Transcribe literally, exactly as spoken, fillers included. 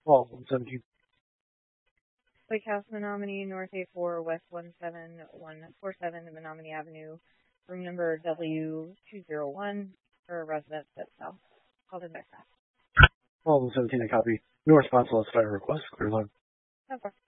Call one seventeen. Lake House, Menominee, North A four, West one seven one four seven, Menominee Avenue, room number W two zero one, for a resident that's south. Call the next staff. Call one seventeen, I copy. No response, let's fire request. Clear line. Okay.